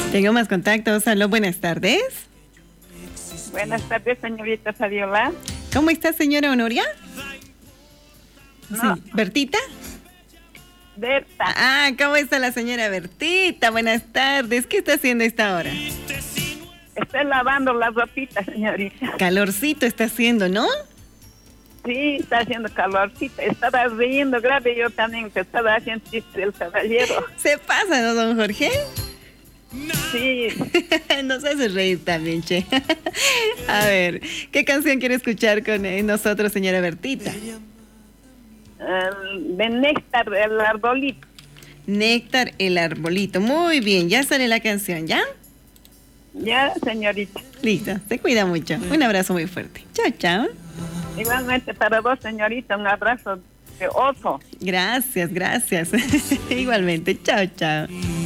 Tengo más contactos. Aló, buenas tardes. Buenas tardes, señorita Fabiola. ¿Cómo está, señora Honoria? No. Sí. ¿Bertita? Berta. Ah, ¿cómo está la señora Bertita? Buenas tardes. ¿Qué está haciendo a esta hora? Estoy lavando las ropitas, señorita. Calorcito está haciendo, ¿no? Sí, está haciendo calorcito. Estaba riendo grave yo también, que estaba haciendo chiste el caballero. Se pasa, ¿no, don Jorge? Sí. Nos hace reír también, che. A ver, ¿qué canción quiere escuchar con nosotros, señora Bertita? De Néctar del Arbolito. Néctar, el arbolito. Muy bien, ya sale la canción, ¿ya? Ya, señorita. Listo, se cuida mucho. Un abrazo muy fuerte. Chao, chao. Igualmente para vos, señorita, un abrazo de oso. Gracias, gracias. Igualmente, chao, chao.